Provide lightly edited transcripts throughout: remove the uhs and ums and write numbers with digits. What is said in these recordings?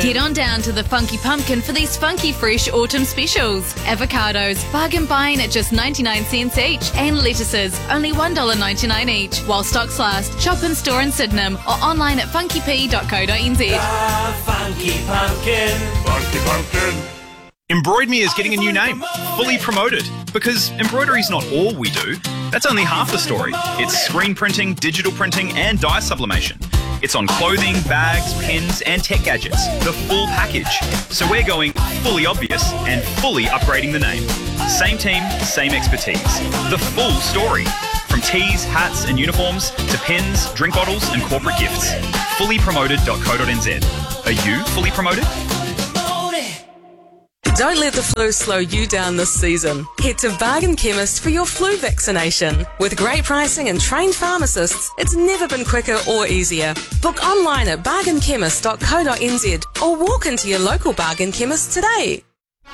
Head on down to the Funky Pumpkin for these funky fresh autumn specials. Avocados, bargain buying at just 99 cents each, and lettuces, only $1.99 each. While stocks last, shop in store in Sydenham or online at funkyp.co.nz. The Funky Pumpkin. Funky Pumpkin. Embroid Me is getting a new name, Fully Promoted, because embroidery's not all we do. That's only half the story. It's screen printing, digital printing and dye sublimation. It's on clothing, bags, pens and tech gadgets, the full package. So we're going fully obvious and fully upgrading the name. Same team, same expertise. The full story. From tees, hats and uniforms to pens, drink bottles and corporate gifts. Fullypromoted.co.nz. Are you fully promoted? Don't let the flu slow you down this season. Head to Bargain Chemist for your flu vaccination. With great pricing and trained pharmacists, it's never been quicker or easier. Book online at bargainchemist.co.nz or walk into your local Bargain Chemist today.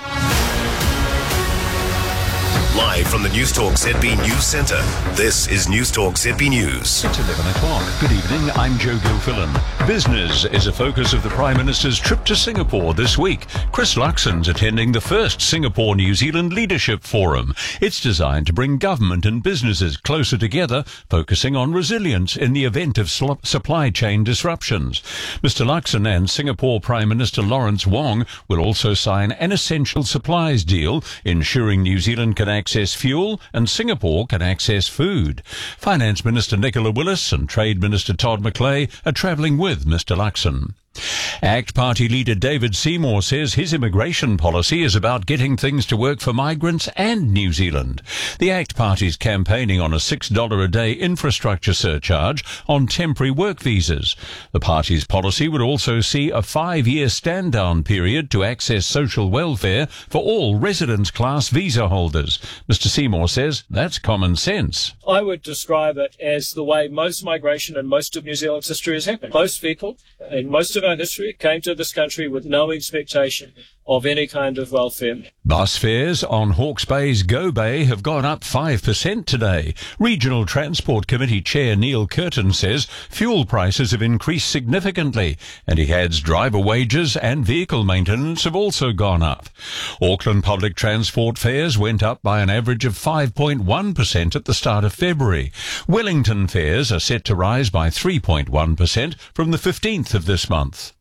Live from the Newstalk ZB News Centre, this is Newstalk ZB News. It's 11 o'clock. Good evening, I'm Joe Gilfillan. Business is a focus of the Prime Minister's trip to Singapore this week. Chris Luxon's attending the first Singapore-New Zealand Leadership Forum. It's designed to bring government and businesses closer together, focusing on resilience in the event of supply chain disruptions. Mr. Luxon and Singapore Prime Minister Lawrence Wong will also sign an essential supplies deal, ensuring New Zealand can access fuel and Singapore can access food. Finance Minister Nicola Willis and Trade Minister Todd McClay are travelling with Mr. Luxon. ACT Party leader David Seymour says his immigration policy is about getting things to work for migrants and New Zealand. The ACT Party's campaigning on a $6 a day infrastructure surcharge on temporary work visas. The party's policy would also see a 5-year stand-down period to access social welfare for all residence class visa holders. Mr. Seymour says that's common sense. I would describe it as the way most migration in most of New Zealand's history has happened. Most people in most of our history came to this country with no expectation of any kind of welfare. Bus fares on Hawke's Bay's Go Bay have gone up 5% today. Regional Transport Committee Chair Neil Curtin says fuel prices have increased significantly, and he adds driver wages and vehicle maintenance have also gone up. Auckland public transport fares went up by an average of 5.1% at the start of February. Wellington fares are set to rise by 3.1% from the 15th of this month.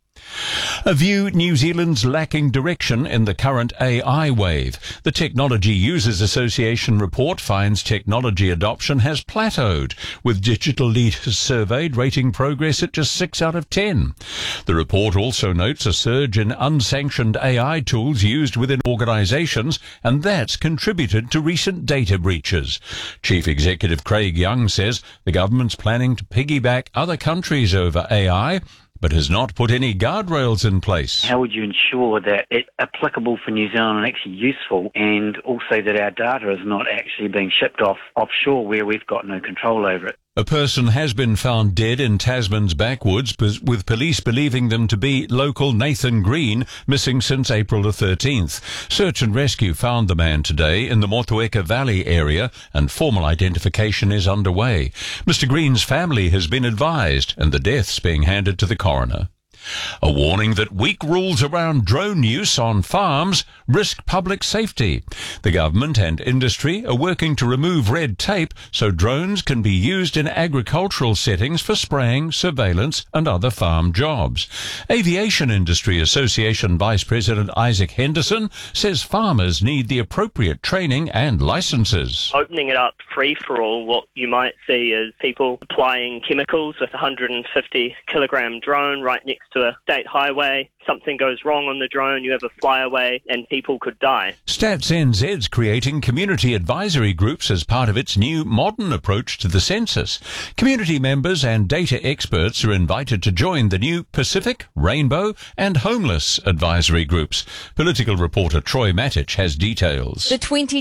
A view New Zealand's lacking direction in the current AI wave. The Technology Users Association report finds technology adoption has plateaued, with digital leaders surveyed rating progress at just 6 out of 10. The report also notes a surge in unsanctioned AI tools used within organisations, and that's contributed to recent data breaches. Chief Executive Craig Young says the government's planning to piggyback other countries over AI, but has not put any guardrails in place. How would you ensure that it's applicable for New Zealand and actually useful, and also that our data is not actually being shipped offshore where we've got no control over it? A person has been found dead in Tasman's backwoods, with police believing them to be local Nathan Green, missing since April the 13th. Search and rescue found the man today in the Motueka Valley area, and formal identification is underway. Mr. Green's family has been advised, and the death's being handed to the coroner. A warning that weak rules around drone use on farms risk public safety. The government and industry are working to remove red tape so drones can be used in agricultural settings for spraying, surveillance and other farm jobs. Aviation Industry Association Vice President Isaac Henderson says farmers need the appropriate training and licenses. Opening it up free for all, what you might see is people applying chemicals with a 150 kilogram drone right next to a state highway. Something goes wrong on the drone, you have a flyaway, and people could die. Stats NZ's creating community advisory groups as part of its new modern approach to the census. Community members and data experts are invited to join the new Pacific, Rainbow and Homeless advisory groups. Political reporter Troy Matic has details. The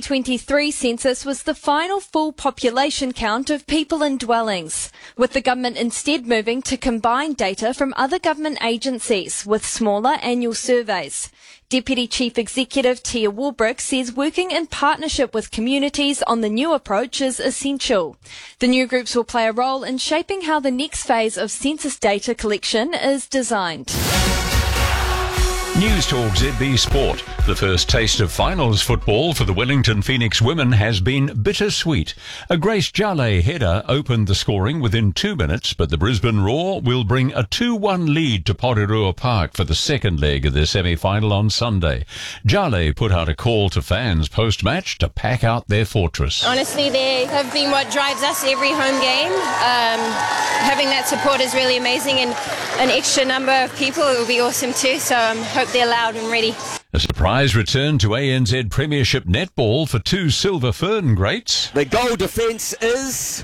2023 census was the final full population count of people in dwellings, with the government instead moving to combine data from other government agencies with smaller annual surveys. Deputy Chief Executive Tia Warbrick says working in partnership with communities on the new approach is essential. The new groups will play a role in shaping how the next phase of census data collection is designed. News Talk ZB Sport. The first taste of finals football for the Wellington Phoenix women has been bittersweet. A Grace Jale header opened the scoring within 2 minutes, but the Brisbane Roar will bring a 2-1 lead to Porirua Park for the second leg of their semi-final on Sunday. Jale put out a call to fans post-match to pack out their fortress. Honestly, they have been what drives us every home game. Having that support is really amazing, and an extra number of people, it will be awesome too, so I hope they're loud and ready. A surprise return to ANZ Premiership netball for two Silver Fern greats. The goal defence is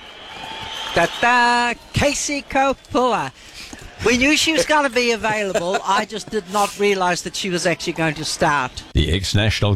Casey Kopua. We knew she was going to be available. I just did not realise that she was actually going to start. The ex-national